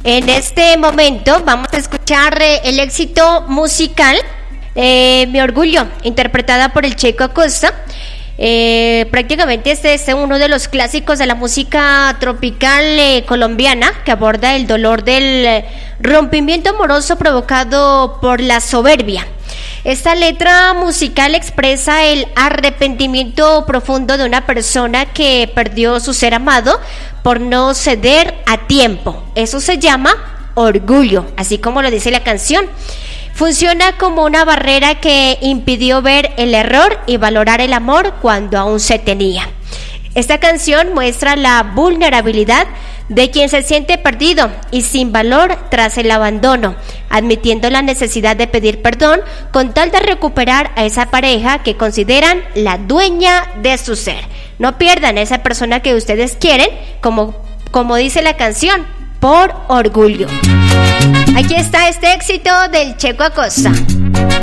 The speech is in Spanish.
En este momento vamos a escuchar el éxito musical Mi Orgullo, interpretada por el Checo Acosta. Prácticamente este es uno de los clásicos de la música tropical colombiana, que aborda el dolor del rompimiento amoroso provocado por la soberbia. Esta letra musical expresa el arrepentimiento profundo de una persona que perdió su ser amado por no ceder a tiempo. Eso se llama orgullo, así como lo dice la canción. Funciona como una barrera que impidió ver el error y valorar el amor cuando aún se tenía. Esta canción muestra la vulnerabilidad de quien se siente perdido y sin valor tras el abandono, admitiendo la necesidad de pedir perdón con tal de recuperar a esa pareja que consideran la dueña de su ser. No pierdan a esa persona que ustedes quieren, como dice la canción, por orgullo. Aquí está este éxito del Checo Acosta.